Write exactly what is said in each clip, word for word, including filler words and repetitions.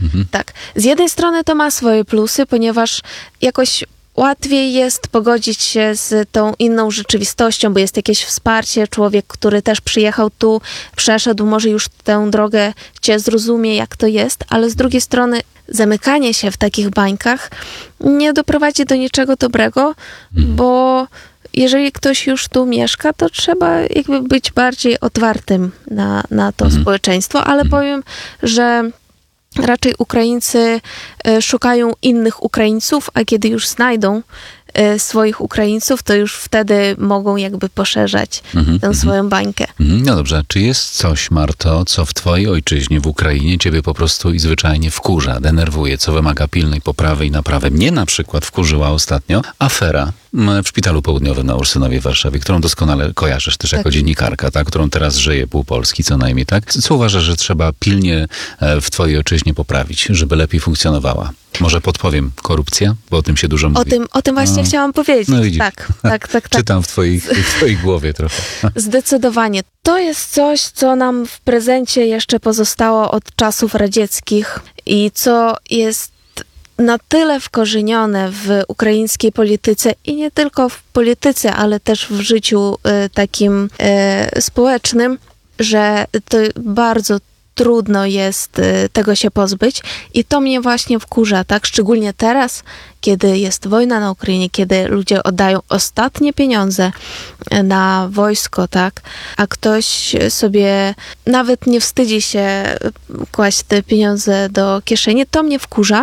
Mhm. Tak. Z jednej strony to ma swoje plusy, ponieważ jakoś łatwiej jest pogodzić się z tą inną rzeczywistością, bo jest jakieś wsparcie, człowiek, który też przyjechał tu, przeszedł, może już tę drogę cię zrozumie, jak to jest, ale z drugiej strony zamykanie się w takich bańkach nie doprowadzi do niczego dobrego, Mhm. bo jeżeli ktoś już tu mieszka, to trzeba jakby być bardziej otwartym na, na to Mhm. społeczeństwo, ale Mhm. powiem, że raczej Ukraińcy e, szukają innych Ukraińców, a kiedy już znajdą e, swoich Ukraińców, to już wtedy mogą jakby poszerzać Mhm. tę Mhm. swoją bańkę. Mhm. No dobrze, czy jest coś, Marto, co w twojej ojczyźnie, w Ukrainie, ciebie po prostu i zwyczajnie wkurza, denerwuje, co wymaga pilnej poprawy i naprawy? Mnie na przykład wkurzyła ostatnio afera m, w Szpitalu Południowym na Ursynowie w Warszawie, którą doskonale kojarzysz też jako Tak. dziennikarka, tak? Którą teraz żyje pół Polski co najmniej, tak? Co uważasz, że trzeba pilnie e, w twojej ojczyźnie poprawić, żeby lepiej funkcjonowała? Może podpowiem, korupcja? Bo o tym się dużo mówi. O tym, o tym właśnie No. chciałam powiedzieć. No widzisz. tak, tak, tak, tak. Czytam w twoich, w twojej głowie trochę. Zdecydowanie. To jest coś, co nam w prezencie jeszcze pozostało od czasów radzieckich i co jest na tyle wkorzenione w ukraińskiej polityce i nie tylko w polityce, ale też w życiu y, takim y, społecznym, że to bardzo trudno jest y, tego się pozbyć i to mnie właśnie wkurza, tak? Szczególnie teraz, kiedy jest wojna na Ukrainie, kiedy ludzie oddają ostatnie pieniądze na wojsko, tak? A ktoś sobie nawet nie wstydzi się kłaść te pieniądze do kieszeni, to mnie wkurza,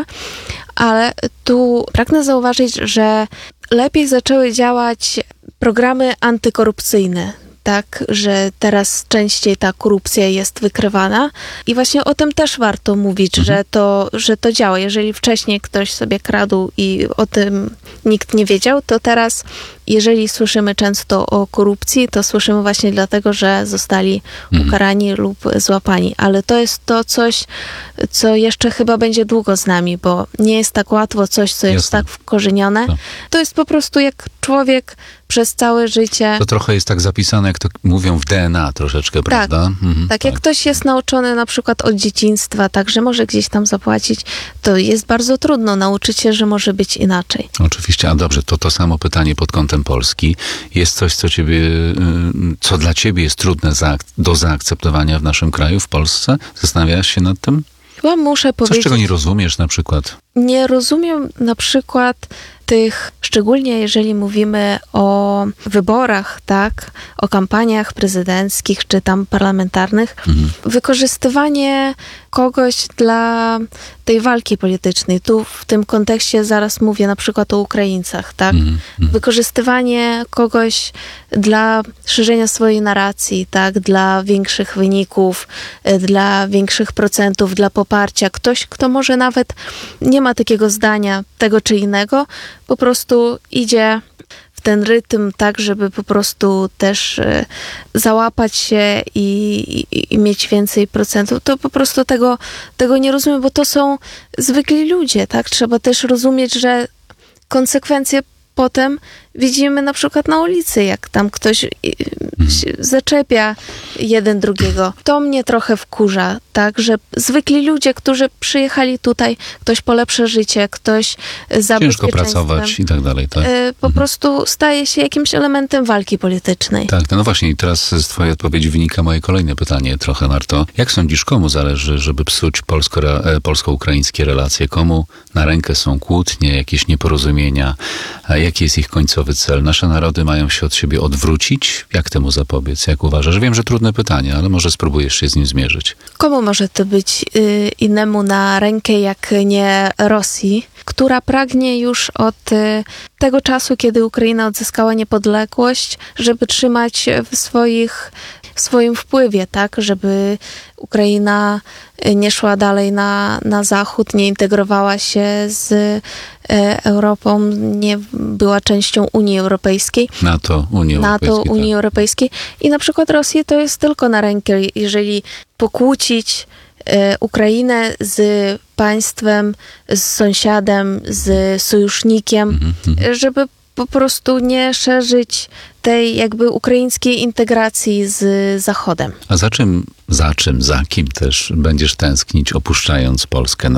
ale tu pragnę zauważyć, że lepiej zaczęły działać programy antykorupcyjne, tak, że teraz częściej ta korupcja jest wykrywana i właśnie o tym też warto mówić, Mhm. że, to, że to działa. Jeżeli wcześniej ktoś sobie kradł i o tym nikt nie wiedział, to teraz jeżeli słyszymy często o korupcji, to słyszymy właśnie dlatego, że zostali Mhm. ukarani lub złapani. Ale to jest to coś, co jeszcze chyba będzie długo z nami, bo nie jest tak łatwo coś, co jest Jasne. tak wkorzenione. Tak. To jest po prostu jak człowiek przez całe życie... To trochę jest tak zapisane, jak to mówią w D N A troszeczkę, prawda? Mhm, Tak, jak ktoś jest nauczony na przykład od dzieciństwa, tak, że może gdzieś tam zapłacić, to jest bardzo trudno nauczyć się, że może być inaczej. Oczywiście, a dobrze, to to samo pytanie pod kątem Polski. Jest coś, co ciebie, y, co dla ciebie jest trudne zaak- do zaakceptowania w naszym kraju, w Polsce? Zastanawiałaś się nad tym? Chyba muszę Coś, powiedzieć... czego nie rozumiesz na przykład? Nie rozumiem na przykład tych, szczególnie jeżeli mówimy o wyborach, tak, o kampaniach prezydenckich czy tam parlamentarnych, Mhm. wykorzystywanie kogoś dla tej walki politycznej. Tu w tym kontekście zaraz mówię na przykład o Ukraińcach, tak? Mhm, mhm. Wykorzystywanie kogoś dla szerzenia swojej narracji, tak? Dla większych wyników, y, dla większych procentów, dla poparcia. Ktoś, kto może nawet nie ma takiego zdania tego czy innego, po prostu idzie w ten rytm tak, żeby po prostu też y, załapać się i, i, i mieć więcej procentów. To po prostu tego, tego nie rozumiem, bo to są zwykli ludzie, tak? Trzeba też rozumieć, że konsekwencje potem widzimy na przykład na ulicy, jak tam ktoś y, się zaczepia jeden drugiego. To mnie trochę wkurza, tak, że zwykli ludzie, którzy przyjechali tutaj, ktoś po lepsze życie, ktoś za Ciężko bezpieczeństwem, pracować i tak dalej, tak? y, po prostu staje się jakimś elementem walki politycznej. Tak, no właśnie i teraz z twojej odpowiedzi wynika moje kolejne pytanie trochę, Marto. Jak sądzisz, komu zależy, żeby psuć polsko- e, polsko-ukraińskie relacje? Komu na rękę są kłótnie, jakieś nieporozumienia? A jaki jest ich końcowy cel? Nasze narody mają się od siebie odwrócić? Jak temu zapobiec? Jak uważasz? Wiem, że trudne pytanie, ale może spróbujesz się z nim zmierzyć. Komu może to być y, innemu na rękę, jak nie Rosji, która pragnie już od y, tego czasu, kiedy Ukraina odzyskała niepodległość, żeby trzymać w swoich w swoim wpływie, tak, żeby Ukraina nie szła dalej na, na zachód, nie integrowała się z e, Europą, nie była częścią Unii Europejskiej. NATO, Unii NATO, Europejskiej. Unii Europejskiej. I na przykład Rosji to jest tylko na rękę, jeżeli pokłócić e, Ukrainę z państwem, z sąsiadem, z sojusznikiem, Mhm, mhm. żeby po prostu nie szerzyć tej jakby ukraińskiej integracji z Zachodem. A za czym, za czym, za kim też będziesz tęsknić, opuszczając Polskę?